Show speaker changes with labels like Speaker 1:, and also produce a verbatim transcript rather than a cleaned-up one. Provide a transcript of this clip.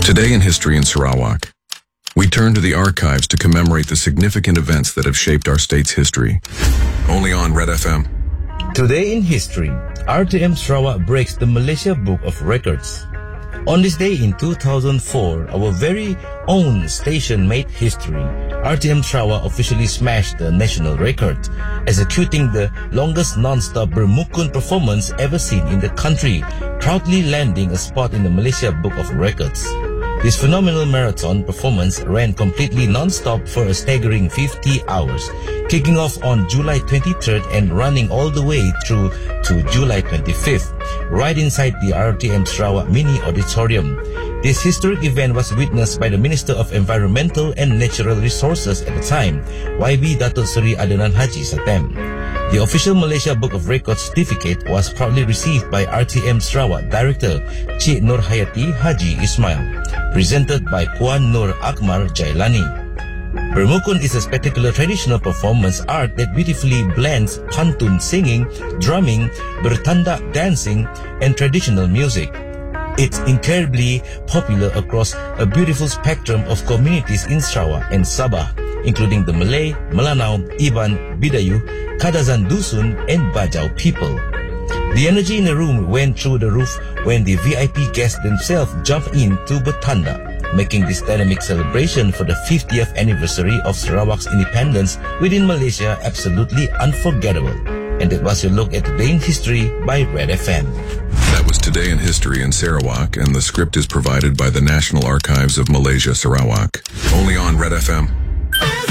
Speaker 1: Today in History in Sarawak, we turn to the archives to commemorate the significant events that have shaped our state's history. Only on Red F M.
Speaker 2: Today in History, R T M Sarawak breaks the Malaysia Book of Records. On this day in two thousand four, our very own station made history. R T M Sarawak officially smashed the national record, executing the longest non-stop Bermukun performance ever seen in the country, proudly landing a spot in the Malaysia Book of Records. This phenomenal marathon performance ran completely non-stop for a staggering fifty hours, kicking off on July twenty-third and running all the way through to July twenty-fifth, right inside the R T M Sarawak Mini Auditorium. This historic event was witnessed by the Minister of Environmental and Natural Resources at the time, Y B Datuk Seri Adenan Haji Satem. The official Malaysia Book of Records certificate was proudly received by R T M Sarawak Director Cik Nur Hayati Haji Ismail, presented by Puan Nur Akmal Jailani. Bermukun is a spectacular traditional performance art that beautifully blends pantun singing, drumming, bertandak dancing, and traditional music. It's incredibly popular across a beautiful spectrum of communities in Sarawak and Sabah, including the Malay, Melanau, Iban, Bidayu, Kadazan Dusun, and Bajau people. The energy in the room went through the roof when the V I P guests themselves jumped in to bertanda, making this dynamic celebration for the fiftieth anniversary of Sarawak's independence within Malaysia absolutely unforgettable. And that was your look at Today in History by Red F M.
Speaker 1: That was Today in History in Sarawak, and the script is provided by the National Archives of Malaysia, Sarawak. Only on Red F M.